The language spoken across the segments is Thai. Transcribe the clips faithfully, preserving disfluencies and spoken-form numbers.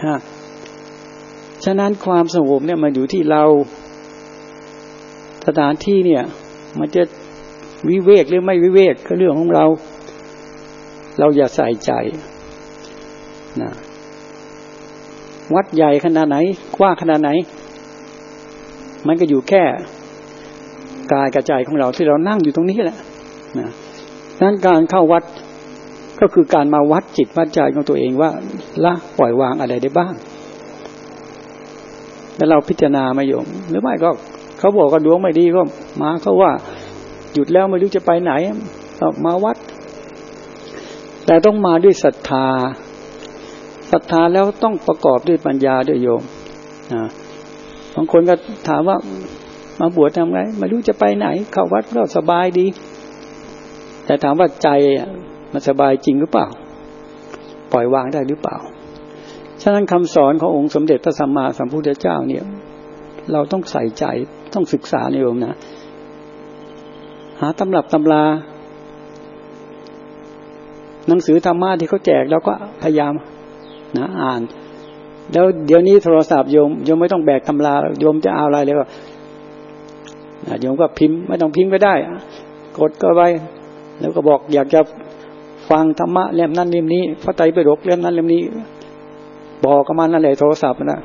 นะฉะนั้นความสงบเนี่ยมันอยู่ที่เราสถานที่เนี่ยมันจะวิเวกหรือไม่วิเวกก็เรื่องของเราเราอย่าใส่ใจนะวัดใหญ่ขนาดไหนกว้างขนาดไหนมันก็อยู่แค่กายกับใจของเราที่เรานั่งอยู่ตรงนี้แหละนะนั้นการเข้าวัดก็คือการมาวัดจิตวัดใจของตัวเองว่าละปล่อยวางอะไรได้บ้างแล้วเราพิจารณามาโยมหรือไม่ก็เขาบอกว่าดวงไม่ดีก็มาเขาว่าหยุดแล้วไม่รู้จะไปไหนก็มาวัดแต่ต้องมาด้วยศรัทธาศรัทธาแล้วต้องประกอบด้วยปัญญาด้วยโยมนะบางคนก็ถามว่ามาบวชทำไงไม่รู้จะไปไหนเข้าวัดก็สบายดีแต่ถามว่าใจมันสบายจริงหรือเปล่าปล่อยวางได้หรือเปล่าฉะนั้นคำสอนขององค์สมเด็จพระสัมมาสัมพุทธเจ้าเนี่ยเราต้องใส่ใจต้องศึกษาโยมนะหาตำรับตำราหนังสือธรรมะที่เขาแจกเราก็พยายามนะอ่านแล้วเดี๋ยวนี้โทรศัพท์โยมโยมไม่ต้องแบกตำราโยมจะเอาอะไรเลยก็โยมก็พิมพ์ไม่ต้องพิมพ์ก็ได้กดก็ไว้แล้วก็บอกอยากจะฟังธรรมะเล่มนั้นเล่มนี้พระไตรปิฎกเล่มนั้นเล่มนี้บอกกับมันนั่นแหละโทรศัพท์นั่นแหละ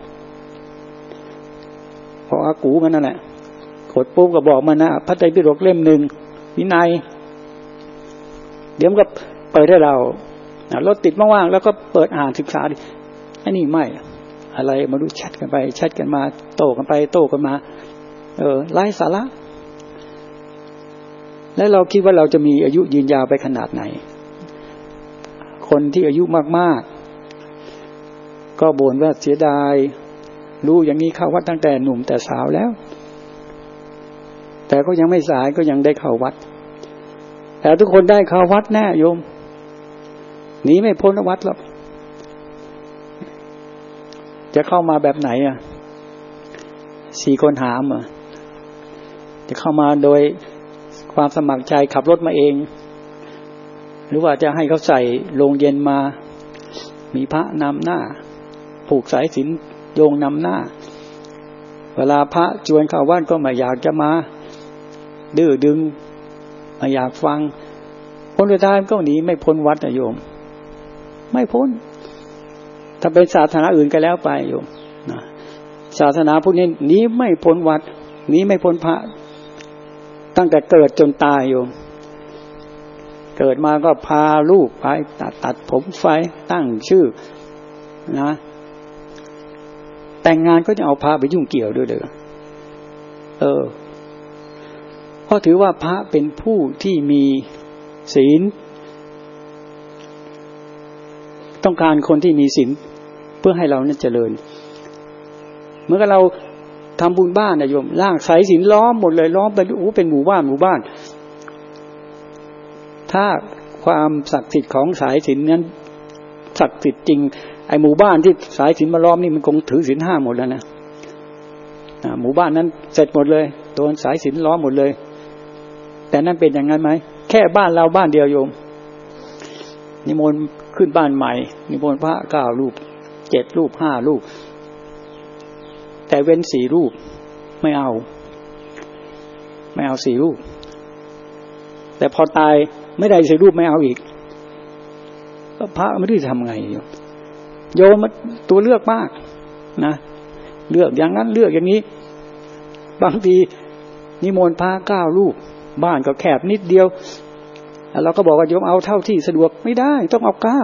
พออากูมันนั่นแหละกดปุ๊บก็บอกมันนะพระไตรปิฎกเล่มหนึ่งวินัยเดี๋ยวมันก็เปิดให้เรารถติดว่างๆแล้วก็เปิดอ่านศึกษาดิอันนี้ไม่อะไรมาดูแชทกันไปแชทกันมาโต้กันไปโต้กันมาเออไร้สาระแล้วเราคิดว่าเราจะมีอายุยืนยาวไปขนาดไหนคนที่อายุมากๆก็บ่นว่าเสียดายรู้อย่างนี้เข้าวัดตั้งแต่หนุ่มแต่สาวแล้วแต่ก็ยังไม่สายก็ยังได้เข้าวัดแต่ทุกคนได้เข้าวัดแน่โยมหนีไม่พ้นวัดหรอกจะเข้ามาแบบไหนอ่ะสี่คนหามอ่ะจะเข้ามาโดยความสมัครใจขับรถมาเองหรือว่าจะให้เขาใส่โรงเย็นมามีพระนำหน้าผูกสายศีลโยงนำหน้าเวลาพระชวนเข้าวัดก็ไม่อยากจะมาดื้อดึงไม่อยากฟังคนสุดท้ายก็หนีไม่พ้นวัดนะโยมไม่พ้นถ้าเป็นศาสนาอื่นก็แล้วไปโยมนะศาสนาพวกนี้หนีไม่พ้นวัดหนีไม่พ้นพระตั้งแต่เกิดจนตายโยมเกิดมาก็พาลูกไปตัดตัดผมไฟตั้งชื่อนะแต่งงานก็จะเอาพระไปยุ่งเกี่ยวด้วยเด้อเออเพราะถือว่าพระเป็นผู้ที่มีศีลต้องการคนที่มีศีลเพื่อให้เรานั้นเจริญเมื่อเราทำบุญบ้านนะโยมร่างสายศีลล้อมหมดเลยล้อมไปโอ้เป็นหมู่บ้านหมู่บ้านถ้าความศักดิ์สิทธิ์ของสายศีลนั้นศักดิ์สิทธิ์จริงไอ้หมู่บ้านที่สายศีลมาล้อมนี่มันคงถือศีลห้าหมดแล้วนะหมู่บ้านนั้นเสร็จหมดเลยโดนสายศีลล้อมหมดเลยแต่นั่นเป็นอย่างนั้นไหมแค่บ้านเราบ้านเดียวโยมนิมนต์ขึ้นบ้านใหม่นิมนต์พระเก้ารูปเจ็ดรูปห้ารูปแต่เว้นสี่รูปไม่เอาไม่เอาสี่รูปแต่พอตายไม่ได้สี่รูปไม่เอาอีกพระไม่รู้จะทำไงโยมโยมมันตัวเลือกมากนะเลือกอย่างนั้นเลือกอย่างนี้บางทีนิมนต์พระเก้ารูปบ้านก็แคบนิดเดียวเราก็บอกว่าโยมเอาเท่าที่สะดวกไม่ได้ต้องเอาเก้า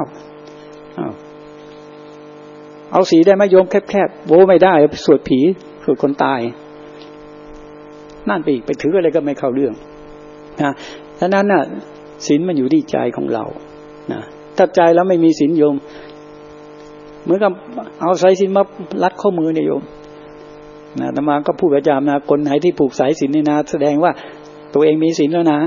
เอาสีได้ไหมโยมแคบๆโว้ไม่ได้สวดผีสวดคนตายนั่นไปอีกไปถืออะไรก็ไม่เข้าเรื่องนะฉะนั้นน่ะศีลมันอยู่ที่ใจของเรานะถ้าใจแล้วไม่มีศีลโยมเหมือนกับเอาสายศีลมารัดข้อมือเนี่ยโยมนะอาตมาก็พูดประจำนะคนไหนที่ผูกสายศีลนี่นะแสดงว่าตัวเองมีศีลแล้วนะ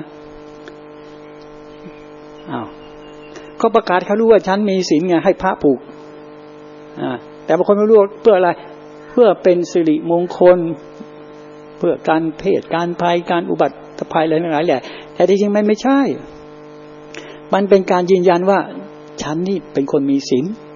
อ้าวก็ประกาศเขารู้ว่าฉันมีศีลไงให้พระผูกอ่าแต่บางคนไม่รู้เพื่ออะไรเพื่อเป็นสิริมงคลเพื่อการเพศการภัยการอุบัติภัยอะไรทั้งหลายแหละแต่ที่จริงมันไม่ใช่มันเป็นการยืนยันว่าฉันนี่เป็นคนมีศีล